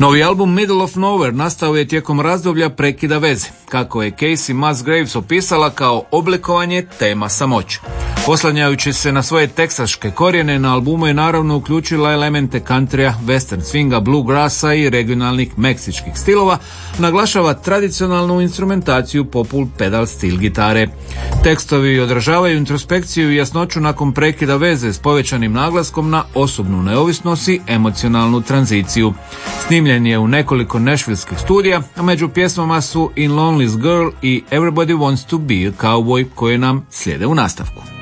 Novi album Middle of Nowhere nastao je tijekom razdoblja prekida veze, kako je Casey Musgraves opisala kao oblikovanje tema samoće. Oslanjajući se na svoje teksaške korijene, na albumu je naravno uključila elemente countrya, western swinga, bluegrassa i regionalnih meksičkih stilova, naglašava tradicionalnu instrumentaciju poput pedal steel gitare. Tekstovi odražavaju introspekciju i jasnoću nakon prekida veze s povećanim naglaskom na osobnu neovisnost i emocionalnu tranziciju. Snimljen je u nekoliko nashvillskih studija, a među pjesmama su In Lonely's Girl i Everybody Wants to be a Cowboy, koje nam slijede u nastavku.